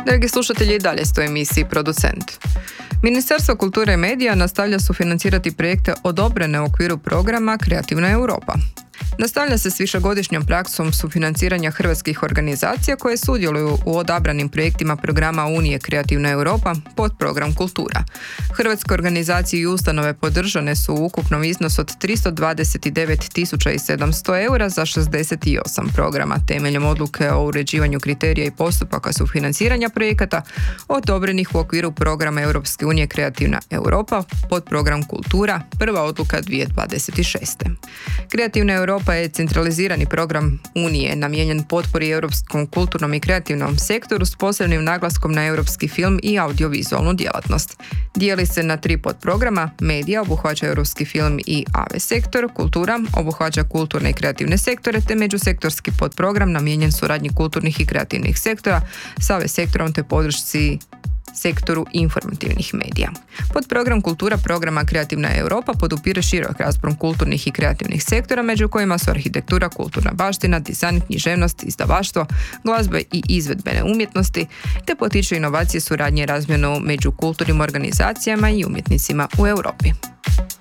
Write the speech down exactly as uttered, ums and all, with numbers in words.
Dragi slušatelji, i dalje ste u emisiji Producent. Ministarstvo kulture i medija nastavlja sufinancirati projekte odobrene u okviru programa Kreativna Europa. Nastavlja se s višegodišnjom praksom sufinanciranja hrvatskih organizacija koje sudjeluju u odabranim projektima programa Unije Kreativna Europa pod program Kultura. Hrvatske organizacije i ustanove podržane su u ukupnom iznosu od tristo dvadeset devet tisuća sedamsto eura za šezdeset osam programa temeljem odluke o uređivanju kriterija i postupaka sufinanciranja projekata odobrenih u okviru programa Europske unije Kreativna Europa pod program Kultura, prva odluka dvije tisuće dvadeset šeste. Kreativna Europa je centralizirani program Unije namijenjen potpori europskom kulturnom i kreativnom sektoru s posebnim naglaskom na europski film i audiovizualnu djelatnost. Dijeli se na tri podprograma: medija obuhvaća europski film i A V sektor, kultura obuhvaća kulturne i kreativne sektore, te međusektorski podprogram namijenjen suradnji kulturnih i kreativnih sektora s A V sektorom te podršci sektoru informativnih medija. Podprogram Kultura programa Kreativna Europa podupire širok raspon kulturnih i kreativnih sektora, među kojima su arhitektura, kulturna baština, dizajn, književnost, izdavaštvo, glazbe i izvedbene umjetnosti, te potiče inovacije, suradnje i razmjenu među kulturnim organizacijama i umjetnicima u Europi.